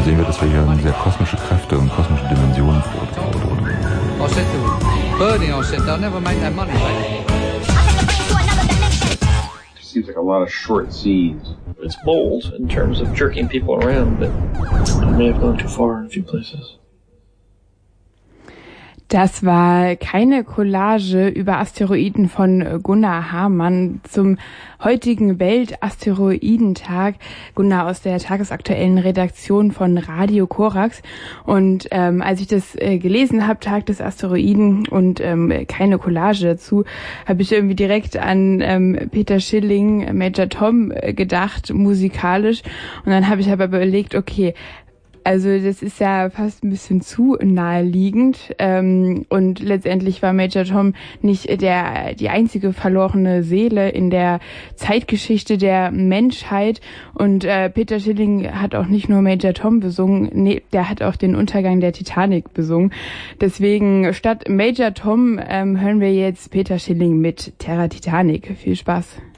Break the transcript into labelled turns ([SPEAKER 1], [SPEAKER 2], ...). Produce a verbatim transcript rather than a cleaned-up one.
[SPEAKER 1] sehen wir, dass wir hier sehr kosmische Kräfte und kosmische Dimensionen vortragen.
[SPEAKER 2] I said to Bernie, I said, they'll never make that money back.
[SPEAKER 3] It seems like a lot of short scenes.
[SPEAKER 4] It's bold in terms of jerking people around, but it may have gone too far in a few places.
[SPEAKER 5] Das war keine Collage über Asteroiden von Gunnar Hamann zum heutigen Weltasteroidentag. Gunnar aus der tagesaktuellen Redaktion von Radio Korax. Und ähm, als ich das äh, gelesen habe, Tag des Asteroiden und ähm, keine Collage dazu, habe ich irgendwie direkt an ähm, Peter Schilling, Major Tom äh, gedacht, musikalisch. Und dann habe ich aber überlegt, okay, also das ist ja fast ein bisschen zu naheliegend ähm, und letztendlich war Major Tom nicht der die einzige verlorene Seele in der Zeitgeschichte der Menschheit und äh, Peter Schilling hat auch nicht nur Major Tom besungen, nee, der hat auch den Untergang der Titanic besungen. Deswegen statt Major Tom ähm, hören wir jetzt Peter Schilling mit Terra Titanic. Viel Spaß.